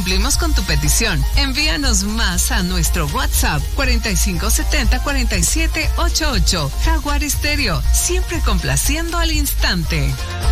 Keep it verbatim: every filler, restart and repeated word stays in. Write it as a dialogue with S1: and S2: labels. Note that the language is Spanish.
S1: cumplimos con tu petición. Envíanos más a nuestro WhatsApp cuarenta y cinco setenta cuarenta y siete ochenta y ocho. Jaguar Estéreo, siempre complaciendo al instante.